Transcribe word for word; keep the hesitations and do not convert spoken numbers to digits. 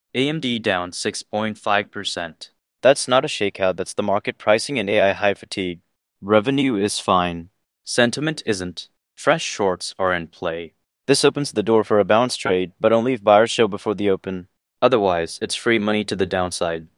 A M D down six point five percent. That's not a shakeout, that's the market pricing in A I high fatigue. Revenue is fine. Sentiment isn't. Fresh shorts are in play. This opens the door for a bounce trade, but only if buyers show before the open. Otherwise, it's free money to the downside.